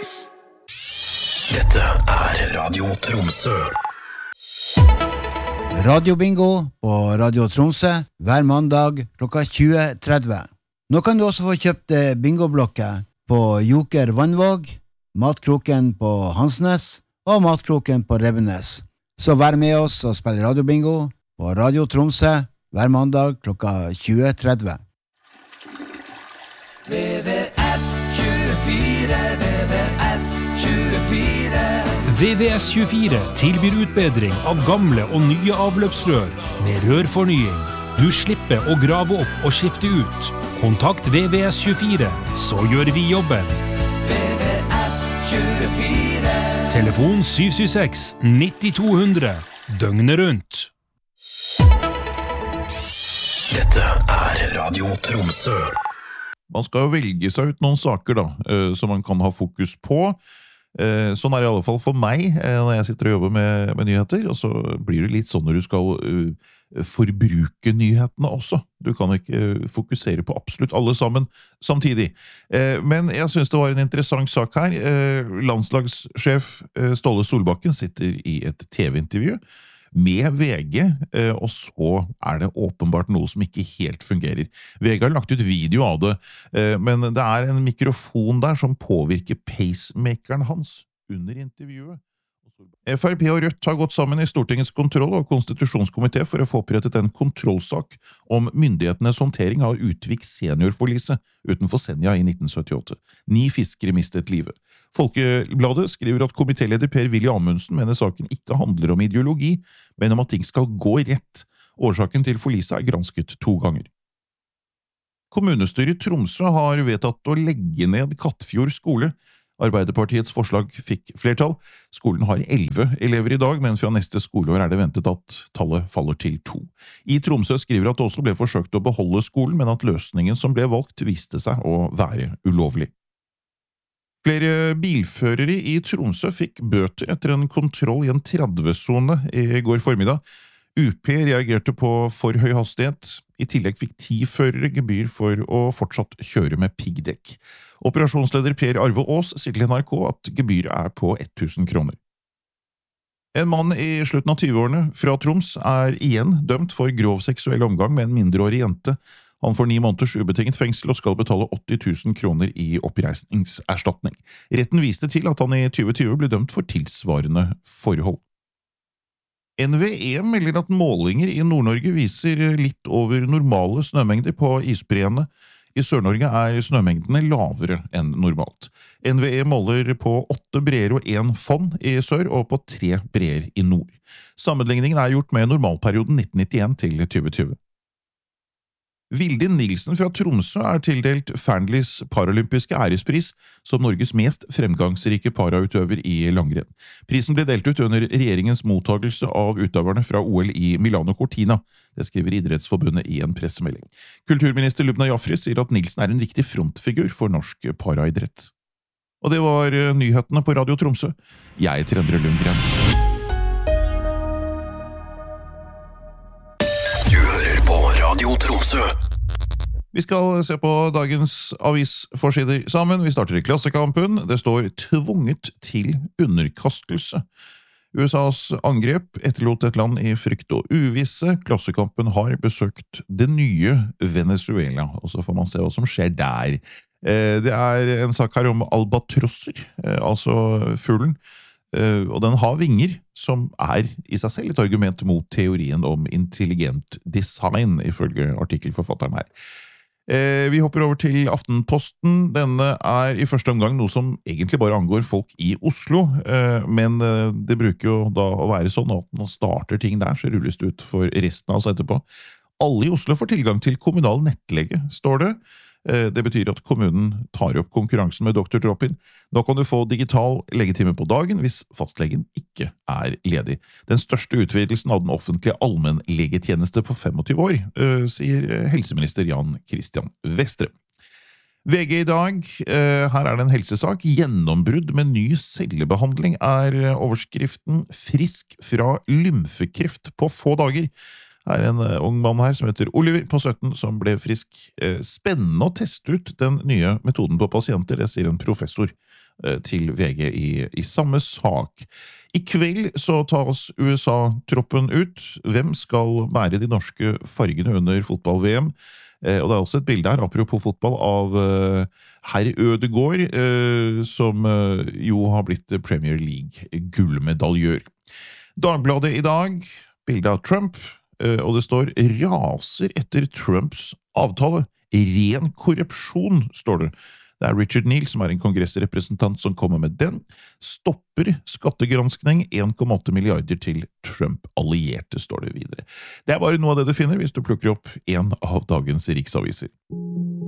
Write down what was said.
Dette Radio Tromsø. Radiobingo på Radio Tromsø hver mandag klokka 20.30. Nå kan du også få kjøpt bingoblokker på Joker Vannvåg, Matkroken på Hansnes og Matkroken på Rebbenes. Så vær med oss og spill radiobingo på Radio Tromsø hver mandag klokka 20.30. VVS24, VVS24. VVS24 tilbyr utbedring av gamle og nye avløpsrør med rørfornying. Du slipper å grave opp og skifte ut. Kontakt VVS24, så gjør vi jobben. VVS24. Telefon 776 9200, døgnet rundt. Dette Radio Tromsø. Man skal jo velge seg ut noen saker da, som man kan ha fokus på. Sånn det i alle fall for meg når jeg sitter og jobber med nyheter, og så blir det litt sånn når du skal forbruke nyhetene også. Du kan ikke fokusere på absolutt alle sammen samtidig. Men jeg synes det var en interessant sak her. Landslagssjef Ståle Solbakken sitter i et TV-intervju med VG, og så det åpenbart noe som ikke helt fungerer. VG har lagt ut video av det, men det en mikrofon der som påvirker pacemakeren hans under intervjuet. FrP og Rødt har gått sammen i Stortingets kontroll- og konstitusjonskomité for å få opprettet en kontrollsak om myndighetenes håndtering av Utvik seniorforlise utenfor Senja i 1978. 9 fiskere mistet livet. Folkebladet skriver at komitéleder Per-Willy Amundsen mener saken ikke handler om ideologi, men om at ting skal gå rett. Årsaken til forlise gransket 2 ganger. Kommunestyret i Tromsø har vedtatt å legge ned Kattfjord skole. Arbeiderpartiets forslag fikk flertall. Skolen har 11 elever i dag, men fra neste skoleår det ventet at tallet faller til 2. I Tromsø skriver at det også ble forsøkt å beholde skolen, men at løsningen som ble valgt viste seg å være ulovlig. Flere bilførere i Tromsø fikk bøter etter en kontroll i en 30-zone i går formiddag. UP reagerte på for høy hastighet. I tillegg fikk 10 førere gebyr for å fortsatt kjøre med piggdekk. Operasjonsleder Per Arve Aas sier til NRK at gebyret på 1000 kroner. En mann i slutten av 20-årene fra Troms igjen dømt for grov seksuell omgang med en mindreårig jente. Han får 9 måneders ubetinget fengsel og skal betale 80 000 kroner i oppreisningserstatning. Retten viste til at han i 2020 ble dømt for tilsvarende forhold. NVE melder at målinger i Nord-Norge viser litt over normale snømengder på isbreene. I Sør-Norge snømengdene lavere enn normalt. NVE måler på 8 breer og 1 fonn i sør og på 3 breer i nord. Sammenligningen gjort med normalperioden 1991 til 2020. Vilde Nilsen fra Tromsø tildelt Fearnleys paralympiske ærespris som Norges mest fremgangsrike parautøver i langrenn. Prisen ble delt ut under regjeringens mottagelse av utøverne fra OL i Milano Cortina. Det skriver Idrettsforbundet i en pressemelding. Kulturminister Lubna Jafri sier at Nilsen en viktig frontfigur for norsk paraidrett. Og det var nyhetene på Radio Tromsø. Jeg heter Endre Lundgren. Radio Tromsø. Vi skal se på dagens avisforsider sammen. Vi starter i Klassekampen. Det står tvunget til underkastelse. USAs angrep etterlot et land i frykt og uvisse. Klassekampen har besøkt det nye Venezuela, og så får man se hva som skjer der. Det en sak her om albatrosser, altså fuglen. Og den har vinger, som i seg selv et argument mot teorien om intelligent design, ifølge artikkelforfatteren her. Vi hopper over til Aftenposten. Denne i første omgang noe som egentlig bare angår folk i Oslo, men det bruker jo da å være sånn at når man starter ting der, så rulles det ut for resten av oss etterpå. Alle i Oslo får tilgang til kommunal nettlege, står det. Det betyr at kommunen tar opp konkurransen med Dr. Drop-in. Nå kan du få digital legetime på dagen hvis fastlegen ikke ledig. Den største utvidelsen av den offentlige allmennlegetjeneste på 25 år, sier helseminister Jan Christian Vestre. VG i dag, her det en helsesak. Gjennombrudd med ny cellebehandling overskriften «Frisk fra lymfekreft på få dager». En ung mann her som heter Oliver på 17 som ble frisk. Spennende å teste ut den nye metoden på pasienter, det sier en professor til VG i samme sak. I kveld så tas USA-troppen ut. Hvem skal bære de norske fargene under fotball-VM? Og det også et bilde her, apropos fotball, av herr Ødegaard, som jo har blitt Premier League-gullmedaljør. Dagbladet i dag, bilde av Trump, og det står «Raser etter Trumps avtale». Ren korrupsjon, står det. Det Richard Neal, som en kongressrepresentant, som kommer med den. Stopper skattegranskning 1,8 milliarder til Trump-allierte, står det videre. Det bare noe av det du finner hvis du plukker opp en av dagens riksaviser.